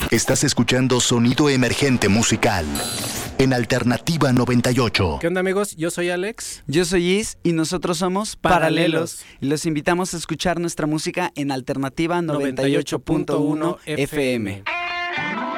Estás escuchando Sonido Emergente Musical en Alternativa 98. ¿Qué onda, amigos? Yo soy Alex. Yo soy Is y nosotros somos Paralelos. Y los invitamos a escuchar nuestra música en Alternativa 98.1 FM.